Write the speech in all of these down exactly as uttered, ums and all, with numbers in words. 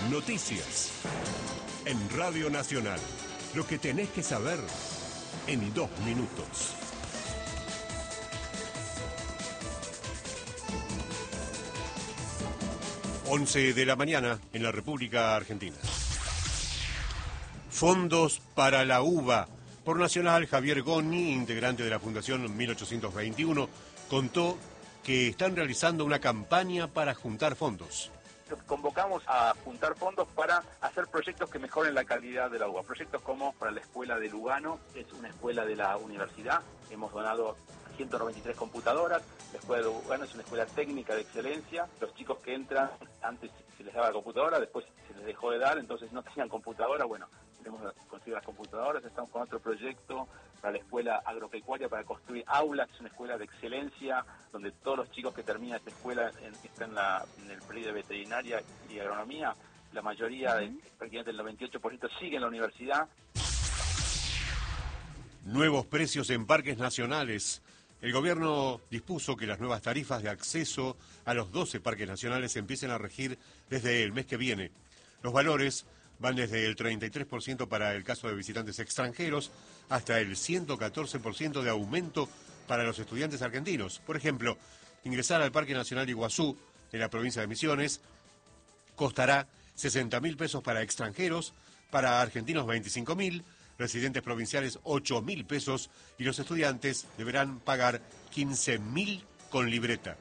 Noticias. En Radio Nacional. Lo que tenés que saber en dos minutos. once de la mañana en la República Argentina. Fondos para la uva. Por Nacional, Javier Goni, integrante de la Fundación mil ochocientos veintiuno, contó que están realizando una campaña para juntar fondos. Convocamos a juntar fondos para hacer proyectos que mejoren la calidad de la uva. Proyectos como para la escuela de Lugano, es una escuela de la universidad. Hemos donado ciento noventa y tres computadoras. La escuela de Lugano es una escuela técnica de excelencia. Los chicos que entran, antes se les daba la computadora, después se les dejó de dar, entonces no tenían computadora. Bueno, hemos conseguido las computadoras. Estamos con otro proyecto para la escuela agropecuaria, para construir aulas. Es una escuela de excelencia, donde todos los chicos que terminan esta escuela en, están en, la, en el predio de veterinaria y agronomía. La mayoría, uh-huh. de, prácticamente el noventa y ocho por ciento, sigue en la universidad. Nuevos precios en parques nacionales. El gobierno dispuso que las nuevas tarifas de acceso a los doce parques nacionales empiecen a regir desde el mes que viene. Los valores van desde el treinta y tres por ciento para el caso de visitantes extranjeros hasta el ciento catorce por ciento de aumento para los estudiantes argentinos. Por ejemplo, ingresar al Parque Nacional de Iguazú, en la provincia de Misiones, costará sesenta mil pesos para extranjeros, para argentinos veinticinco mil, residentes provinciales ocho mil pesos y los estudiantes deberán pagar quince mil con libreta.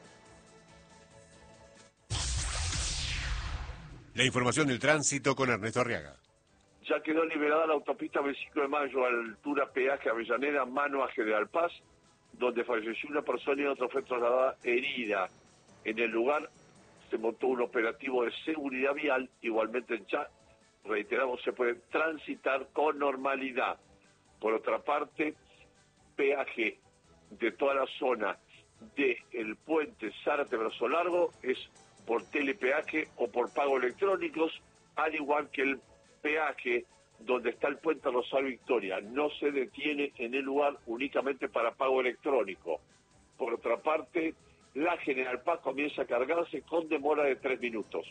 La información del tránsito con Ernesto Arriaga. Ya quedó liberada la autopista veinticinco de mayo, altura peaje Avellaneda, mano a General Paz, donde falleció una persona y otra fue trasladada herida. En el lugar se montó un operativo de seguridad vial, igualmente ya, reiteramos, se puede transitar con normalidad. Por otra parte, peaje de toda la zona del puente Zárate Brazo Largo es por telepeaje o por pago electrónicos, al igual que el peaje donde está el puente Rosario Victoria. No se detiene en el lugar únicamente para pago electrónico. Por otra parte, la General Paz comienza a cargarse con demora de tres minutos.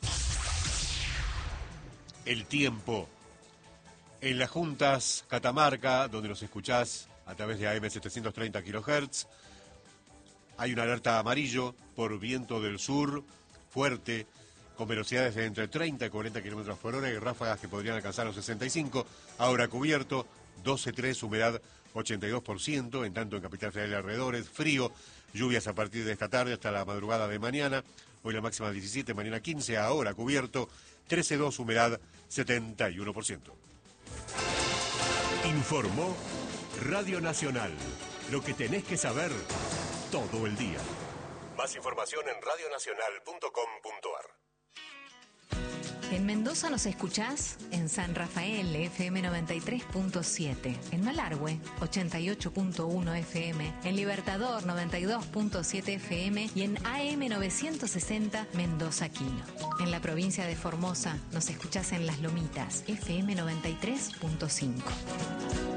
El tiempo. En las juntas Catamarca, donde nos escuchás a través de A M setecientos treinta kilohertz, hay una alerta amarillo por viento del sur fuerte, con velocidades de entre treinta y cuarenta kilómetros por hora y ráfagas que podrían alcanzar los sesenta y cinco. Ahora cubierto, doce tres, humedad ochenta y dos por ciento, en tanto en Capital Federal y alrededores, frío, lluvias a partir de esta tarde hasta la madrugada de mañana. Hoy la máxima diecisiete, mañana quince, ahora cubierto, trece dos, humedad setenta y uno por ciento. Informó Radio Nacional. Lo que tenés que saber todo el día. Más información en radio nacional punto com punto a r. En Mendoza nos escuchás en San Rafael, F M noventa y tres punto siete, en Malargüe, ochenta y ocho punto uno F M, en Libertador, noventa y dos punto siete F M y en A M novecientos sesenta Mendoza Quino. En la provincia de Formosa nos escuchás en Las Lomitas, F M noventa y tres punto cinco.